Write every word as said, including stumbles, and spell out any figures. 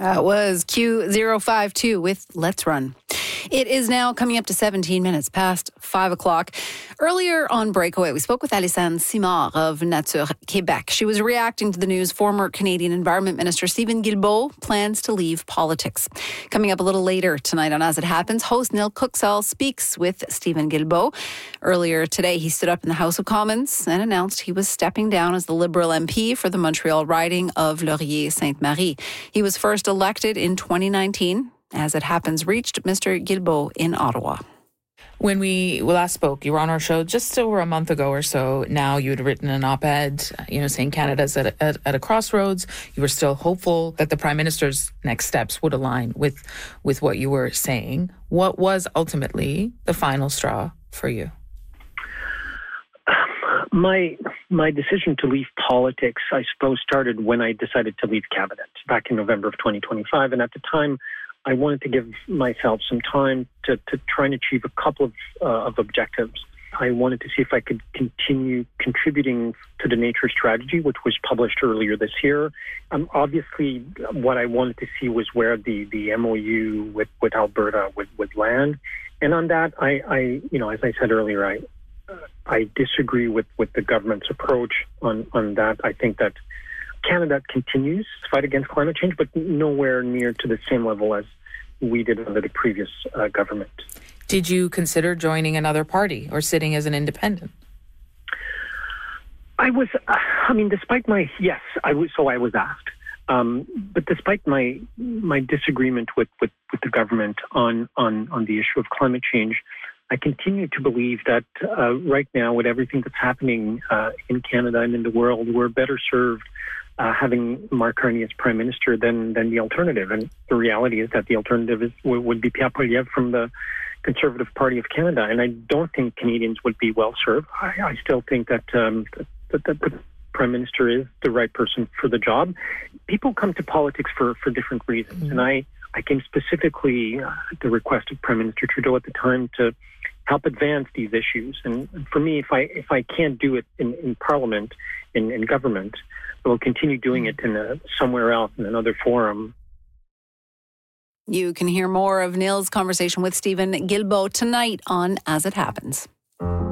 That was Q zero five two with Let's Run. It is now coming up to seventeen minutes past five o'clock. Earlier on Breakaway, we spoke with Alison Simard of Nature Québec. She was reacting to the news former Canadian Environment Minister Stephen Guilbeault plans to leave politics. Coming up a little later tonight on As It Happens, host Neil Cooksall speaks with Stephen Guilbeault. Earlier today, he stood up in the House of Commons and announced he was stepping down as the Liberal M P for the Montreal riding of Laurier-Sainte-Marie. He was first elected in twenty nineteen. As It Happens reached Mister Guilbeault in Ottawa. When we last spoke, you were on our show just over a month ago or so. Now you had written an op-ed, you know, saying Canada's at a, at, at a crossroads. You were still hopeful that the Prime Minister's next steps would align with, with what you were saying. What was ultimately the final straw for you? My my decision to leave politics, I suppose, started when I decided to leave cabinet back in November of twenty twenty-five. And at the time, I wanted to give myself some time to, to try and achieve a couple of, uh, of objectives. I wanted to see if I could continue contributing to the nature strategy, which was published earlier this year. Um, obviously, what I wanted to see was where the, the M O U with, with Alberta would, would land. And on that, I, I, you know, as I said earlier, I I disagree with, with the government's approach on, on that. I think that Canada continues to fight against climate change, but nowhere near to the same level as we did under the previous uh, government. Did you consider joining another party or sitting as an independent? I was, uh, I mean, despite my, yes, I was, so I was asked. Um, but despite my my disagreement with, with, with the government on, on, on the issue of climate change, I continue to believe that uh, right now, with everything that's happening uh, in Canada and in the world, we're better served uh, having Mark Carney as Prime Minister than than the alternative. And the reality is that the alternative is would be Pierre Poilievre from the Conservative Party of Canada. And I don't think Canadians would be well served. I, I still think that, um, that, that the Prime Minister is the right person for the job. People come to politics for, for different reasons. Mm-hmm. And I, I came specifically uh, at the request of Prime Minister Trudeau at the time to help advance these issues. And for me, if I if I can't do it in, in Parliament, in, in government, I will continue doing it in a, somewhere else, in another forum. You can hear more of Neil's conversation with Stephen Guilbeault tonight on As It Happens.